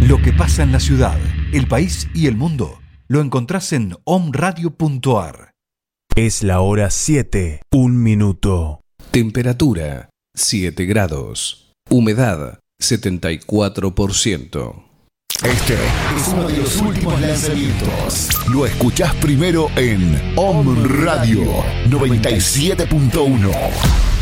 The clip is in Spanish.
Lo que pasa en la ciudad, el país y el mundo lo encontrás en omradio.ar. Es la hora 7, 1 minuto. Temperatura 7 grados. Humedad 74%. Este es uno de los últimos lanzamientos. Lo escuchás primero en Om Radio 97.1.